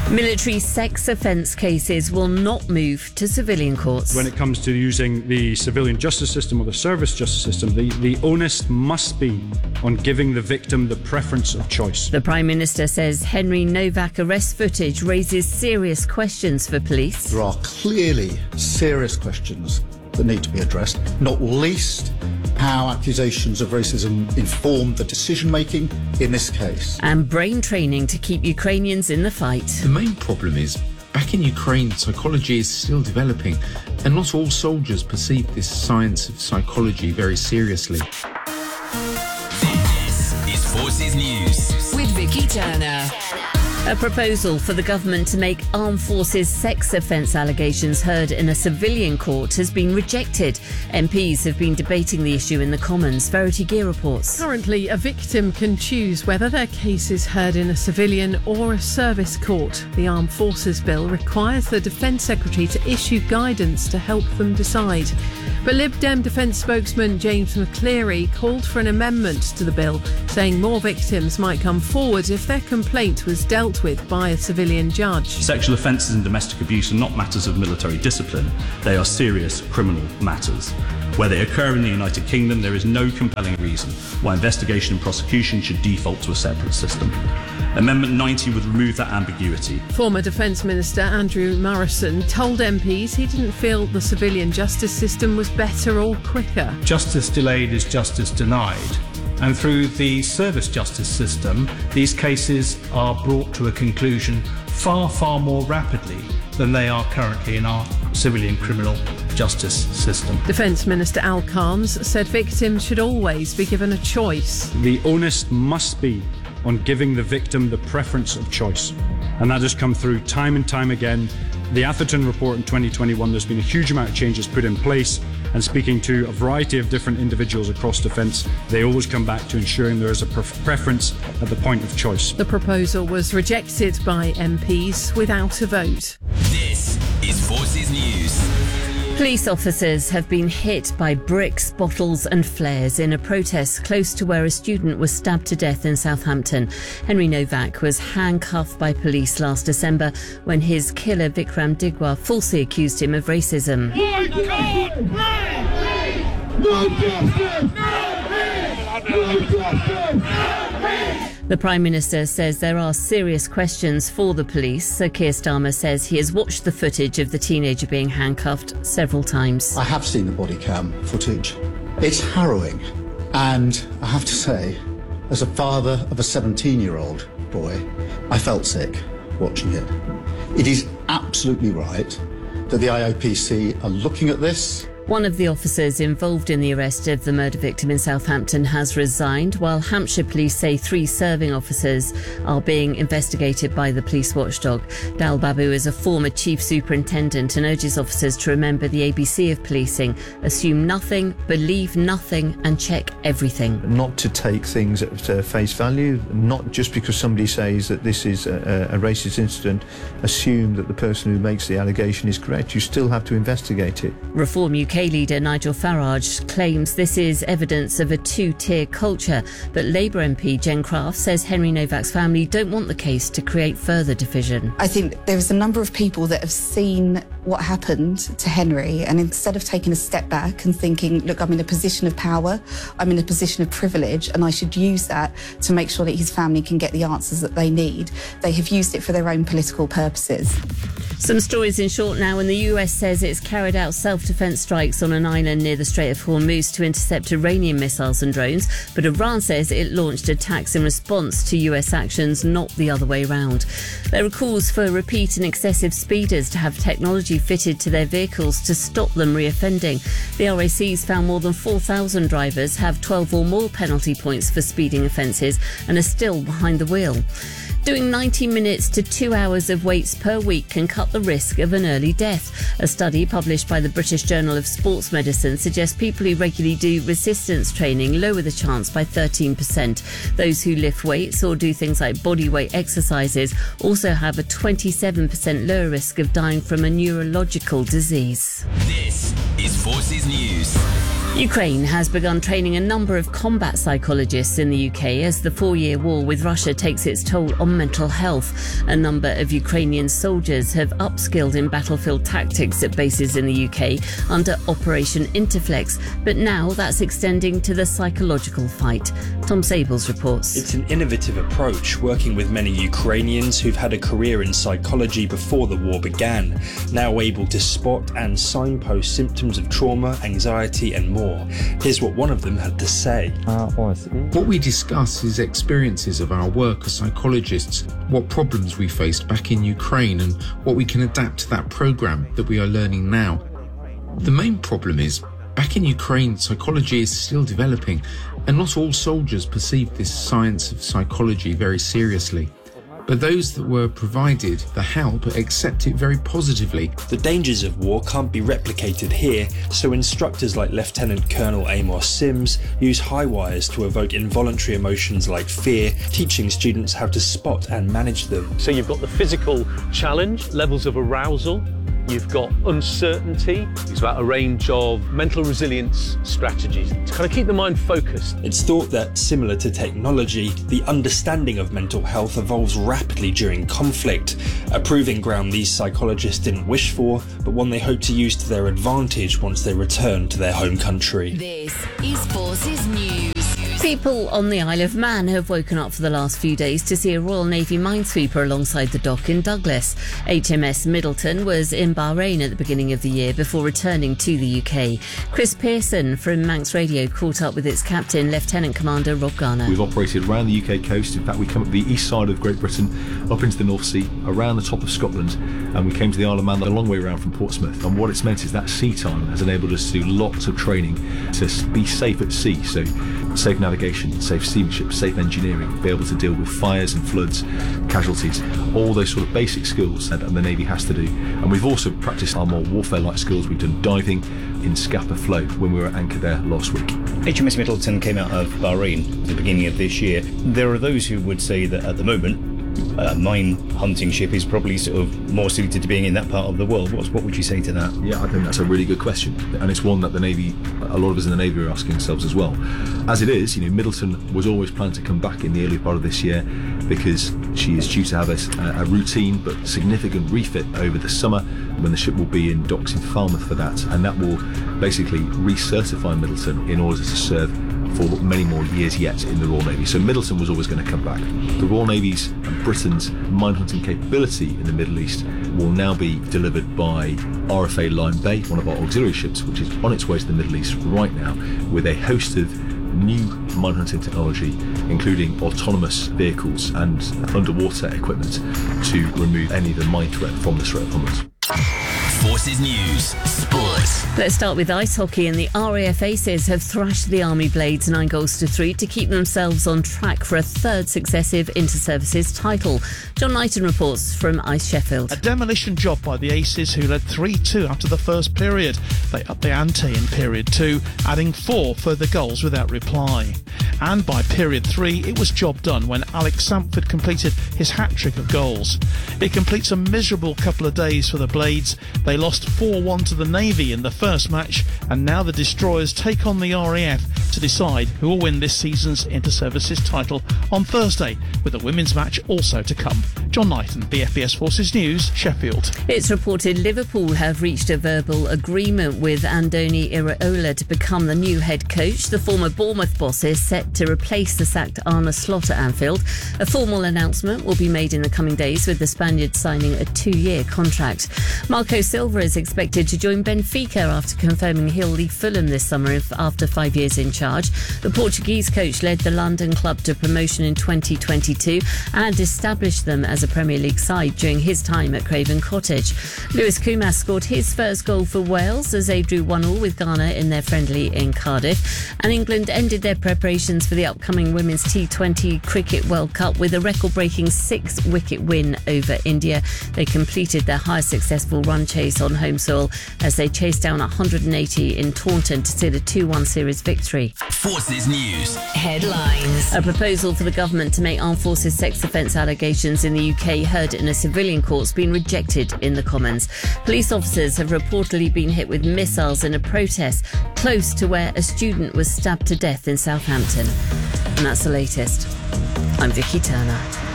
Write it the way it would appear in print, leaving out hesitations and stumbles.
Military sex offence cases will not move to civilian courts. When it comes to using the civilian justice system or the service justice system, the onus must be on giving the victim the preference of choice. The Prime Minister says Henry Novak arrest footage raises serious questions for police. There are clearly serious questions that need to be addressed, not least how accusations of racism informed the decision-making in this case. And brain training to keep Ukrainians in the fight. The main problem is, back in Ukraine, psychology is still developing, and not all soldiers perceive this science of psychology very seriously. This is Forces News with Vicky Turner. A proposal for the government to make armed forces sex offence allegations heard in a civilian court has been rejected. MPs have been debating the issue in the Commons. Verity Gear reports. Currently, a victim can choose whether their case is heard in a civilian or a service court. The Armed Forces Bill requires the Defence Secretary to issue guidance to help them decide. But Lib Dem Defence spokesman James McCleary called for an amendment to the bill, saying more victims might come forward if their complaint was dealt with by a civilian judge. Sexual offences and domestic abuse are not matters of military discipline. They are serious criminal matters. Where they occur in the United Kingdom, there is no compelling reason why investigation and prosecution should default to a separate system. Amendment 90 would remove that ambiguity. Former Defence Minister Andrew Morrison told MPs he didn't feel the civilian justice system was better or quicker. Justice delayed is justice denied. And through the service justice system, these cases are brought to a conclusion far, far more rapidly than they are currently in our civilian criminal justice system. Defence Minister Al Carnes said victims should always be given a choice. The onus must be on giving the victim the preference of choice. And that has come through time and time again. The Atherton report in 2021, there's been a huge amount of changes put in place, and speaking to a variety of different individuals across defence, they always come back to ensuring there is a preference at the point of choice. The proposal was rejected by MPs without a vote. This is Forces News. Police officers have been hit by bricks, bottles and flares in a protest close to where a student was stabbed to death in Southampton. Henry Novak was handcuffed by police last December when his killer Vikram Digwa falsely accused him of racism. My God, no justice! No justice! The Prime Minister says there are serious questions for the police. Sir Keir Starmer says he has watched the footage of the teenager being handcuffed several times. I have seen the body cam footage. It's harrowing. And I have to say, as a father of a 17-year-old boy, I felt sick watching it. It is absolutely right that the IOPC are looking at this. One of the officers involved in the arrest of the murder victim in Southampton has resigned, while Hampshire Police say 3 serving officers are being investigated by the police watchdog. Dal Babu is a former chief superintendent and urges officers to remember the ABC of policing: assume nothing, believe nothing and check everything. Not to take things at face value, not just because somebody says that this is a racist incident, assume that the person who makes the allegation is correct. You still have to investigate it. Reform UK leader Nigel Farage claims this is evidence of a 2-tier culture, but Labour MP Jen Craft says Henry Novak's family don't want the case to create further division. I think there's a number of people that have seen what happened to Henry, and instead of taking a step back and thinking, look, I'm in a position of power, I'm in a position of privilege, and I should use that to make sure that his family can get the answers that they need, they have used it for their own political purposes. Some stories in short now, and the US says it's carried out self-defence strikes on an island near the Strait of Hormuz to intercept Iranian missiles and drones, but Iran says it launched attacks in response to US actions, not the other way round. There are calls for repeat and excessive speeders to have technology fitted to their vehicles to stop them reoffending. The RAC's found more than 4,000 drivers have 12 or more penalty points for speeding offences and are still behind the wheel. Doing 90 minutes to 2 hours of weights per week can cut the risk of an early death. A study published by the British Journal of Sports Medicine suggests people who regularly do resistance training lower the chance by 13%. Those who lift weights or do things like body weight exercises also have a 27% lower risk of dying from a neurological disease. This is Forces News. Ukraine has begun training a number of combat psychologists in the UK as the 4-year war with Russia takes its toll on mental health. A number of Ukrainian soldiers have upskilled in battlefield tactics at bases in the UK under Operation Interflex, but now that's extending to the psychological fight. Tom Sables reports. It's an innovative approach, working with many Ukrainians who've had a career in psychology before the war began, now able to spot and signpost symptoms of trauma, anxiety and more. Here's what one of them had to say. What we discuss is experiences of our work as psychologists, what problems we faced back in Ukraine and what we can adapt to that programme that we are learning now. The main problem is, back in Ukraine, psychology is still developing and not all soldiers perceive this science of psychology very seriously. But those that were provided the help accept it very positively. The dangers of war can't be replicated here, so instructors like Lieutenant Colonel Amos Sims use high wires to evoke involuntary emotions like fear, teaching students how to spot and manage them. So you've got the physical challenge, levels of arousal, you've got uncertainty. It's about a range of mental resilience strategies to kind of keep the mind focused. It's thought that, similar to technology, the understanding of mental health evolves rapidly during conflict, a proving ground these psychologists didn't wish for, but one they hope to use to their advantage once they return to their home country. This is Forces News. People on the Isle of Man have woken up for the last few days to see a Royal Navy minesweeper alongside the dock in Douglas. HMS Middleton was in Bahrain at the beginning of the year before returning to the UK. Chris Pearson from Manx Radio caught up with its captain, Lieutenant Commander Rob Garner. We've operated around the UK coast. In fact, we come up the east side of Great Britain, up into the North Sea, around the top of Scotland, and we came to the Isle of Man a long way around from Portsmouth. And what it's meant is that sea time has enabled us to do lots of training to be safe at sea. So safe navigation, safe seamanship, safe engineering, be able to deal with fires and floods, casualties, all those sort of basic skills that the Navy has to do. And we've also practiced our more warfare-like skills. We've done diving in Scapa Flow when we were at anchor there last week. HMS Middleton came out of Bahrain at the beginning of this year. There are those who would say that at the moment, a mine hunting ship is probably sort of more suited to being in that part of the world. What would you say to that? Yeah, I think that's a really good question, and it's one that the Navy, a lot of us in the Navy are asking ourselves as well. As it is, Middleton was always planned to come back in the early part of this year because she is due to have a routine but significant refit over the summer when the ship will be in docks in Falmouth for that, and that will basically recertify Middleton in order to serve for many more years yet in the Royal Navy. So Middleton was always going to come back. The Royal Navy's and Britain's mine hunting capability in the Middle East will now be delivered by RFA Lyme Bay, one of our auxiliary ships, which is on its way to the Middle East right now with a host of new mine hunting technology, including autonomous vehicles and underwater equipment to remove any of the mine threat from the Strait of Hormuz. Forces News Sports. Let's start with ice hockey, and the RAF Aces have thrashed the Army Blades 9-3 to keep themselves on track for a third successive Inter-Services title. John Knighton reports from Ice Sheffield. A demolition job by the Aces, who led 3-2 after the first period. They upped the ante in period 2, adding 4 further goals without reply. And by period 3, it was job done when Alex Samford completed his hat-trick of goals. It completes a miserable couple of days for the Blades. They lost 4-1 to the Navy in the first match, and now the Destroyers take on the RAF to decide who will win this season's Inter-Services title on Thursday, with a women's match also to come. John Knighton, BFBS Forces News, Sheffield. It's reported Liverpool have reached a verbal agreement with Andoni Iraola to become the new head coach. The former Bournemouth boss is set to replace the sacked Arne Slot at Anfield. A formal announcement will be made in the coming days, with the Spaniard signing a 2-year contract. Marco Silva is expected to join Benfica after confirming he'll leave Fulham this summer after 5 years in charge. The Portuguese coach led the London club to promotion in 2022 and established them as a Premier League side during his time at Craven Cottage. Lewis Koumas scored his first goal for Wales as they drew 1-1 with Ghana in their friendly in Cardiff. And England ended their preparations for the upcoming Women's T20 Cricket World Cup with a record-breaking 6-wicket win over India. They completed their highest successful run chase on home soil as they chased down 180 in Taunton to seal a 2-1 series victory. Forces News Headlines. A proposal for the government to make armed forces sex offence allegations in the UK heard in a civilian court's been rejected in the Commons. Police officers have reportedly been hit with missiles in a protest close to where a student was stabbed to death in Southampton. And that's the latest. I'm Vicky Turner.